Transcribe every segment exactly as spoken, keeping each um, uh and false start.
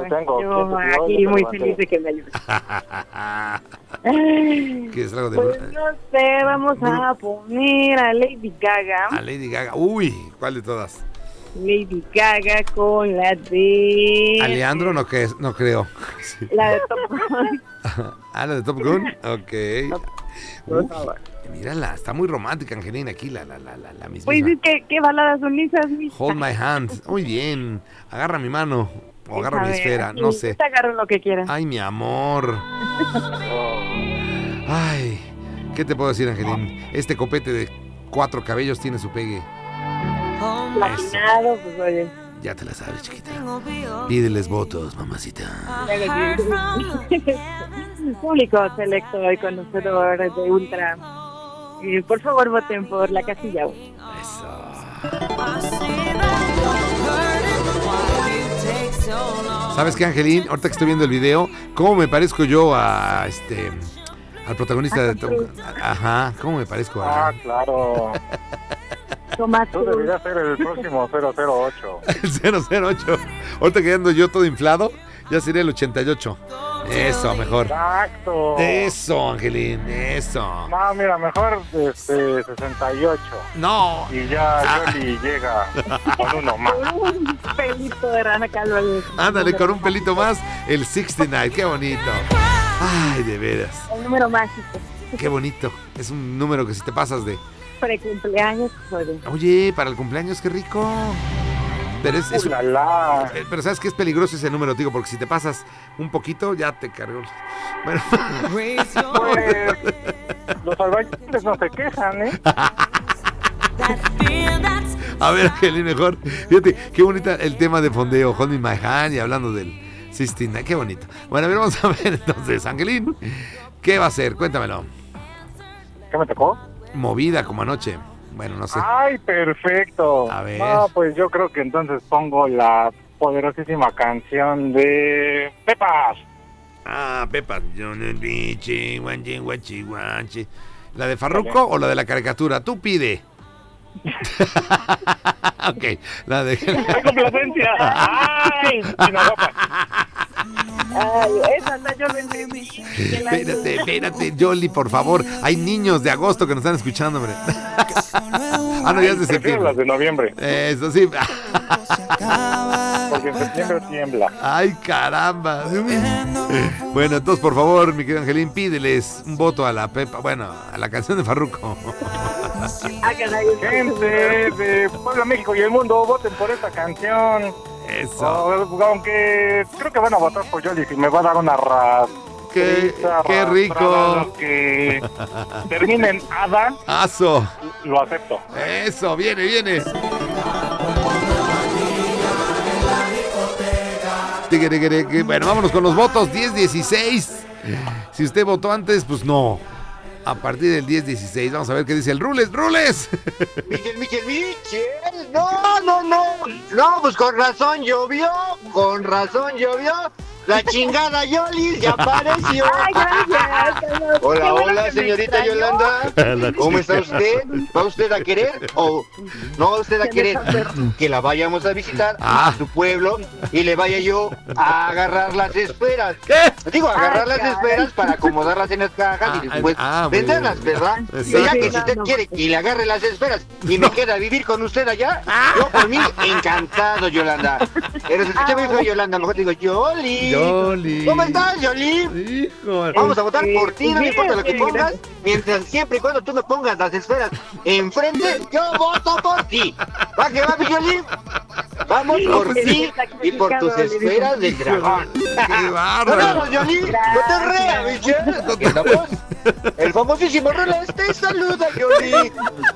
tengo. Yo aquí muy feliz de que me ayudes. ¿Qué es algo de Pues no sé, vamos Bru- a poner a Lady Gaga. A Lady Gaga. Uy, ¿cuál de todas? Lady Gaga con la de... Alejandro no, que es, no creo. Sí. La de Top Gun. Ah, la de Top Gun. Ok. Por Uy, favor. mírala, está muy romántica, Angelina, aquí la, la, la, la, la misma. Pues es que, ¿qué baladas son esas, mija? Hold my hand. Muy bien. Agarra mi mano. O agarra A mi ver, esfera, aquí, no sé. Te agarro lo que quieras. Ay, mi amor. Ay, ¿qué te puedo decir, Angelín? Este copete de cuatro cabellos tiene su pegue. Platinado, pues oye. Ya te la sabes, chiquita. Pídeles votos, mamacita. Público selecto y conocedor de Ultra. Eh, por favor, voten por la casilla uno. ¿Sabes qué, Angelín? Ahorita que estoy viendo el video, ¿cómo me parezco yo a este al protagonista de Tom? Ajá, ¿cómo me parezco a? Ah, claro. Tomás Tú deberías ser el próximo cero cero ocho. El cero cero ocho. Ahorita que ando yo todo inflado, ya sería el ochenta y ocho. Eso, mejor. Exacto. Eso, Angelín, eso. No, mira, mejor este sesenta y ocho. No. Y ya Yoli llega con uno más. Un pelito de rana calva. Ándale, con un pelito más, el sesenta y nueve, qué bonito. Ay, de veras. El número mágico. Qué bonito. Es un número que si te pasas de... Precumpleaños, pues, oye. Oye, para el cumpleaños, qué rico. Pero es, es- ¡Ulala! eh, pero sabes que es peligroso ese número, digo, porque si te pasas un poquito, ya te cargó. Bueno. Pues, los albañiles no se quejan, ¿eh? A ver, Angelín, mejor. Fíjate, qué bonita el tema de fondeo, Hold Me My Hand, y hablando del sesenta y nueve, qué bonito. Bueno, a ver, vamos a ver entonces, Angelín, ¿qué va a hacer? Cuéntamelo. ¿Qué me tocó? Movida como anoche. Bueno, no sé. ¡Ay, perfecto! A ver. No, pues yo creo que entonces pongo la poderosísima canción de Pepas. Ah, Pepa. ¿La de Farruko o la de la caricatura? Tú pide. Ok, la de... ¡Ay, complacencia! ¡Ay! Sinaloa. Ay, esa no, yo lo entendí. Espérate, espérate, Yoli, por favor. Hay niños de agosto que nos están escuchando, hombre. Ah, no, ya es de Prefiero las septiembre. de noviembre, Eso sí. porque en septiembre tiembla. Ay, caramba. Bueno, entonces, por favor, mi querido Angelín, pídeles un voto a la Pepa, bueno, a la canción de Farruko. Ah, caray, Gente de Puebla, México y el mundo, voten por esta canción. Eso. Oh, aunque creo que van a votar por Yoli si me va a dar una ras. Qué, qué rico. Que termine en Ada, Aso. lo acepto. Eso, viene, viene. Tigre, tigre, tigre. Bueno, vámonos con los votos. diez dieciséis. Si usted votó antes, pues no. A partir del diez dieciséis. Vamos a ver qué dice el Rules. ¡Rules! Michel, Michel, Michel. No, no, no. No, pues con razón llovió. Con razón llovió. La chingada Yoli ya apareció. Ay, gracias. Hola, Qué bueno hola, que me señorita extrañó. Yolanda. ¿Cómo está usted? ¿Va usted a querer o no va usted a querer que la vayamos a visitar Ah. a su pueblo y le vaya yo a agarrar las esferas? Digo, agarrar Ay, las caray. esferas para acomodarlas en las cajas Ah, y después ah, muy venderlas, bien. ¿verdad? Exacto. Y ya que si No, usted no, quiere no. que le agarre las esferas y me queda a vivir con usted allá, yo por mí encantado, Yolanda. Pero se escucha muy feo, Yolanda, mejor digo, Yoli. Yoli. ¿Cómo estás, Yoli? Hijo. Vamos a votar Este, por ti, no me bien, importa lo que bien, pongas, mientras siempre y cuando tú me pongas las esferas enfrente, yo voto por ti. ¿Va que va, mi Yoli? Vamos por pues, ti está y por tus complicado, le esferas del dragón. ¡Qué ¡Nos bárbaro! vemos, Yoli! ¡No te reas, Michelle! Aquí andamos. El famosísimo Rolas te saluda, Yoli.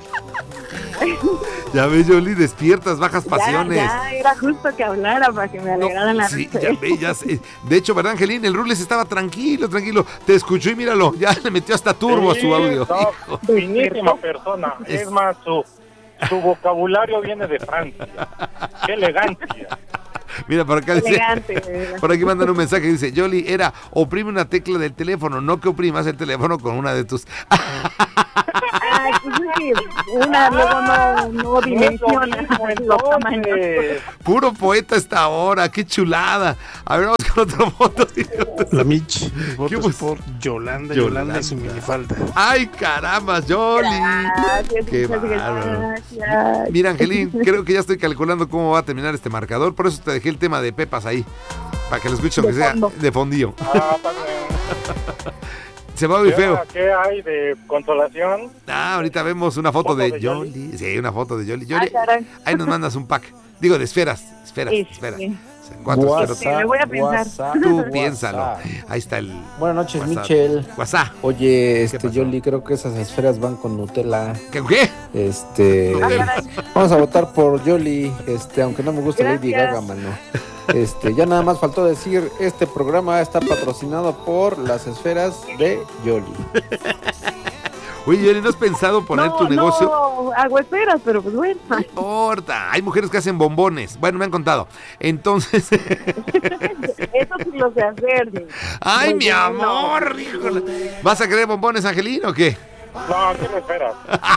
Ya ves, Yoli, despiertas, bajas Ya, pasiones. ya, era justo que hablara para que me alegraran la Sí, noche. ya ve, ya sé. De hecho, ¿verdad, Angelín? El Rules estaba tranquilo, tranquilo. Te escuchó y míralo, ya le metió hasta turbo a su audio. No, Hijo. finísima persona. Es- Es más, su, su vocabulario viene de Francia. ¡Qué elegancia! Mira, por acá dice. Elegante. Por aquí mandan un mensaje que dice: Yoli, era oprime una tecla del teléfono, no que oprimas el teléfono con una de tus. Ay, pues sí, una luego no, no dimensiona los tamaños. Puro poeta esta hora, qué chulada. A ver, vamos con otro voto. La Mitch, votos pues? por Yolanda, Yolanda. Yolanda y su minifalda. Ay, caramba, Yoli. Gracias, Qué muchas bárbaro. gracias. Mira, Angelín, creo que ya estoy calculando cómo va a terminar este marcador. Por eso te dejé el tema de Pepas ahí. Para que lo escuchen, aunque De sea fondo. de fondillo. Ah, también. Se va muy ¿Qué, feo. ¿Qué hay de consolación? Ah, ahorita vemos una foto, ¿Foto de, de Yoli. Yoli? Sí, una foto de Yoli. Ah, Yoli, caray. ahí nos mandas un pack. Digo, de esferas. Esferas, Este, esferas. O sea, cuatro esferas. Sí, me voy a pensar. WhatsApp, Tú WhatsApp. piénsalo. Ahí está el Buenas noches, WhatsApp. Michel. WhatsApp. Oye, este, pasó? Yoli, creo que esas esferas van con Nutella. ¿Qué? ¿Qué? Este, Ah, caray. vamos a votar por Yoli, este, aunque no me gusta Lady Gracias. Gaga, mano. Este, ya nada más faltó decir, este programa está patrocinado por las esferas de Yoli. Oye, Yoli, ¿no has pensado poner no, tu negocio? No, hago esperas, pero pues bueno. No importa. Hay mujeres que hacen bombones. Bueno, me han contado. Entonces. Eso sí lo sé hacer. sí. Ay, Muy mi bien, amor. Híjole. ¿Vas a querer bombones, Angelín, o qué? No, ¿qué me esperas?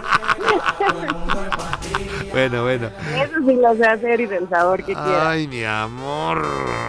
Bueno, bueno. Eso sí lo sé hacer y del sabor que quiera. Ay, mi amor.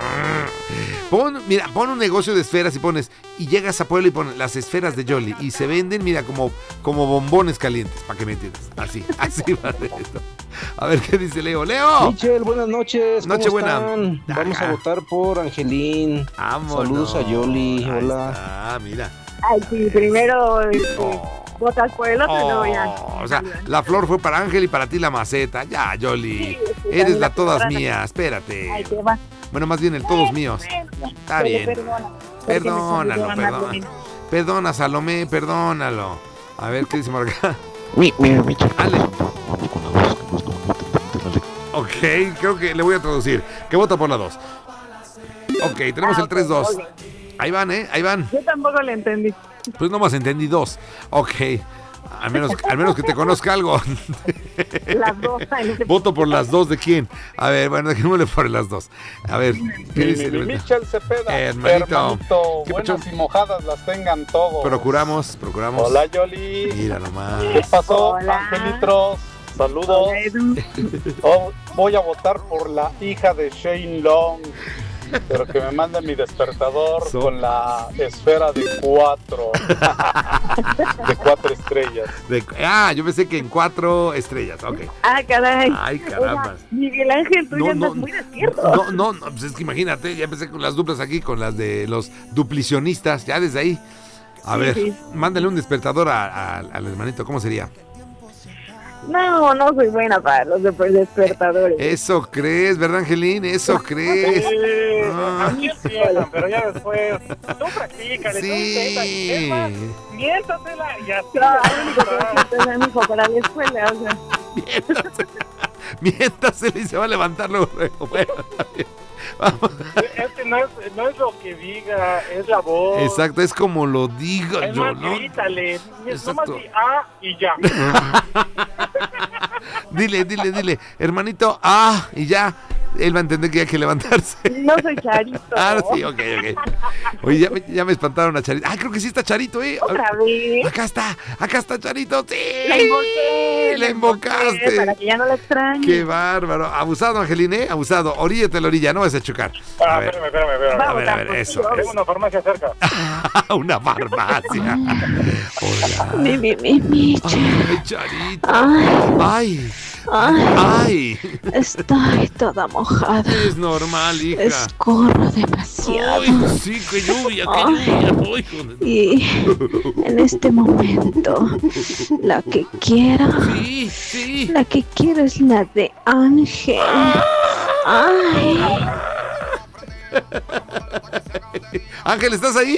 Pon, mira, pon un negocio de esferas y pones, y llegas a Puebla y pones las esferas de Yoli y se venden, mira, como, como bombones calientes, para que me entiendas. Así, así va a ser esto. A ver qué dice Leo. ¡Leo! Michel, buenas noches. ¿Cómo Nochebuena. están? Vamos Ajá. a votar por Angelín. Vámonos. Saludos a Yoli. Ahí Hola. está, mira. Ay, sí, primero este, Oh. botas por el otro y luego ya. Oh, o sea, la flor fue para Ángel y para ti la maceta. Ya, Yoli. Sí, sí, Eres también la la todas temporada. mía. Espérate. Ay, qué va. Bueno, más bien el todos míos. Está Se le bien. perdona, porque me Perdónalo, saludó Ana perdona. Belén. Perdona, Salomé, perdónalo. A ver, ¿qué dice por acá? Mi, mi, Michel, Ale. vamos con la dos, que no es como no te- no te- Ok, creo que le voy a traducir. Que vota por la dos. Ok, tenemos Ah, el tres dos. ok. Ahí van, ¿eh? Ahí van. Yo tampoco le entendí. Pues nomás entendí dos. Ok. Al menos, al menos que te conozca algo. Las dos. ay, Voto por las dos de quién. A ver, bueno, dejémosle por las dos. A ver, ¿qué dice? Mi hermanito? Michel Cepeda. Hermanito. Hermanito, ¿Qué buenas pacho? y mojadas las tengan todos. Procuramos, procuramos. Hola, Yoli. Mira nomás. ¿Qué pasó, Hola. Angelitros? Saludos. Hola, Edu. Oh, voy a votar por la hija de Shane Long, pero que me mande mi despertador So- con la esfera de cuatro, de cuatro estrellas. De- ah, yo pensé que en cuatro estrellas. Ok. Ah, caray. Ay, caramba. Oiga, Miguel Ángel, tú No, ya andas no, muy despierto. No, no, no, pues es que imagínate, ya empecé con las duplas aquí, con las de los duplicionistas, ya desde ahí. A Sí, ver, sí. mándale un despertador a- a- al hermanito, ¿cómo sería? No, no soy buena para los de- despertadores. Eso crees, ¿verdad, Angelín? Eso crees. Ah. a mí empiezan, pero ya después, tú practícale, tú intenta, Sí. es más, miéntatela y así. Claro, lo único que necesito es a mi hijo para la escuela, o sea. Miéntasele y se va a levantar luego. luego. Bueno, está bien. Vamos. Es que no es, no es lo que diga, es la voz. Exacto, es como lo digo Es yo, más, ¿no? grítale, Exacto. nomás di ah y ya. Dile, dile, dile, hermanito, ah, y ya. Él va a entender que hay que levantarse. No soy Charito. Ah, sí, ok, ok. Oye, ya me, ya me espantaron a Charito. Ah, creo que sí está Charito, ¿eh? Otra vez. Acá está, acá está Charito, sí. La invoqué. La invocaste. Para que ya no la extrañe. Qué bárbaro. Abusado, Angelín, ¿eh? Abusado. Oríllate a la orilla, no vas a chocar. A Ah, ver, espérame, espérame, espérame. a ver, a ver, eso. Tengo una farmacia cerca. Una farmacia. Hola. Mi, mi, mi, Michel. Ay, Charito. Ay, Ay, ay, ay. estoy toda mojada. Es normal, hija. Escorro demasiado. Ay, sí, qué lluvia, qué Ay. lluvia. Ay, joder. Y en este momento, la que quiero, Sí, sí. la que quiero es la de Ángel. Ay, Ángel, ¿estás ahí?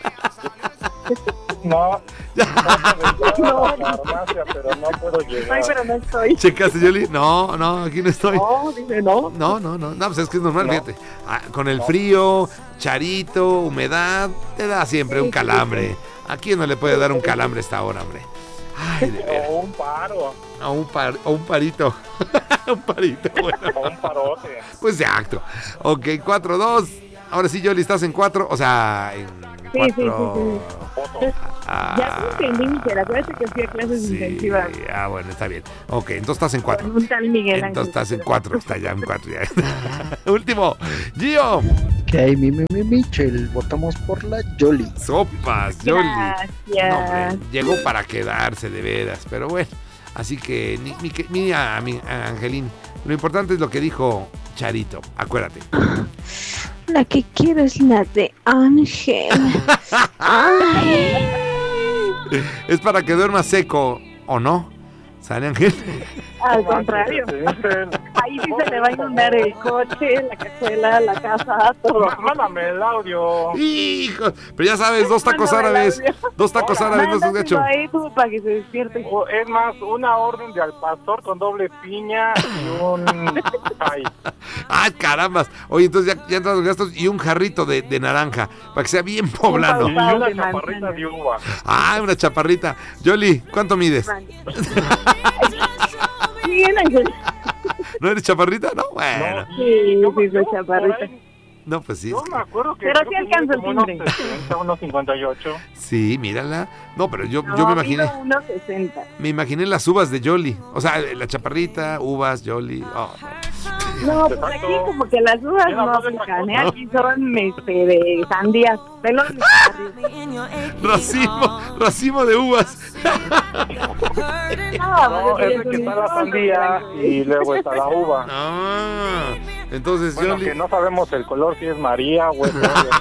No, No. no, la farmacia, pero no puedo llegar. Ay, pero no estoy. ¿Checaste, Yoli? No, no, aquí no estoy. No, dice no. No, no, no, no, pues es que es normal, No. fíjate. Ah, con el frío, Charito, humedad, te da siempre un calambre. ¿A quién no le puede dar un calambre a esta hora, hombre? Ay, de veras. O un paro, A un, par, a un parito. un parito, bueno. o un parote. Pues de acto. Ok, cuatro dos. Ahora sí, Yoli, estás en cuatro, o sea, en Sí, cuatro. sí, sí, sí. Ah, Ya entendí, Michelle, acuérdate que fui a clases sí. intensivas Ah, bueno, está bien. Ok, entonces estás en cuatro. con un tal Miguel Ángel. Entonces estás en cuatro, está ya en cuatro. Ya. Último, Gio. Que hay, mi, mi, mi, Michel. Votamos por la Yoli. Sopas, Yoli. Gracias. No, hombre, llegó para quedarse de veras, pero bueno. Así que, ni, mi, mi, a, mi, a Angelín, lo importante es lo que dijo Charito, acuérdate. La que quiero es la de Ángel. Ay. Es para que duermas seco, ¿o no? ¿Sale, Ángel? Al contrario. Ahí sí se le va a inundar el coche, la cajuela, la casa, todo. Mándame el audio. Hijo, pero ya sabes, dos tacos Mándame el árabes, audio. dos tacos árabes, no seas gacho. Mándaselo ahí tú para que se despierte. O es más, una orden de al pastor con doble piña y un... Ay. ¡Ah, carambas! Oye, entonces ya, ya entran los gastos y un jarrito de, de naranja, para que sea bien poblano. Y una chaparrita de uva. ¡Ah, una chaparrita! Yoli, ¿cuánto mides? Bien, Ángel. ¿No eres chaparrita? No, bueno. Sí, sí, soy chaparrita. No, pues sí. Yo me acuerdo que... Pero creo sí que alcanzo el mide como timbre. unos sesenta, unos cincuenta y ocho. Sí, mírala. No, pero yo, No, yo me imaginé, mido uno sesenta. me imaginé las uvas de Yoli. O sea, la chaparrita, uvas, Yoli. Oh, No, pues aquí como que las uvas Ya no no puedes aplican, ¿eh? sacar. Aquí son este, de sandías. Pelones. racimo, racimo de uvas. No, es de que está la sandía y luego está la uva. Ah, entonces Bueno, Yoli. que no sabemos el color, si es María o es Gloria.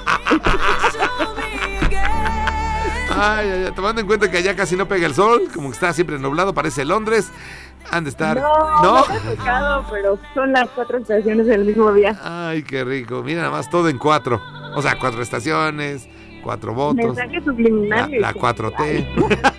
Ay, ay, ay, tomando en cuenta que allá casi no pega el sol, como que está siempre nublado, parece Londres. Han de estar. No, no me ha tocado, pero son las cuatro estaciones del mismo día. Ay, qué rico. Mira, nada más todo en cuatro. O sea, cuatro estaciones, cuatro votos. Mensajes La, subliminales. la cuatro T.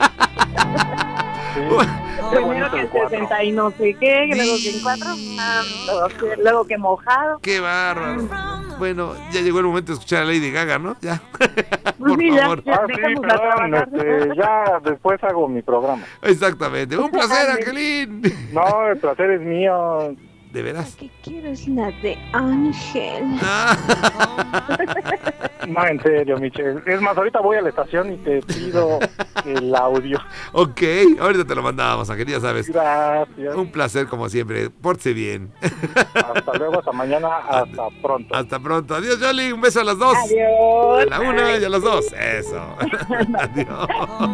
Primero que el sesenta y no sé qué, luego que en cuatro, ah, luego que- luego que mojado. Qué bárbaro. Bueno, ya llegó el momento de escuchar a Lady Gaga, ¿no? Ya. Pues Por sí, ya, favor. ya, Ah, sí, déjanosla perdón, trabajar. este, ya después hago mi programa. Exactamente. Un placer, Angelín. No, el placer es mío. ¿De La veras? que quiero es la de Ángel. Ah. No, en serio, Michelle. Es más, ahorita voy a la estación y te pido el audio. Ok, ahorita te lo mandamos, Ángel, ya sabes. Gracias. Un placer como siempre. Pórtese bien. Hasta luego, hasta mañana, hasta pronto. Hasta pronto. Adiós, Yoli. Un beso a las dos. Adiós. A la una y a las dos. Eso. Adiós.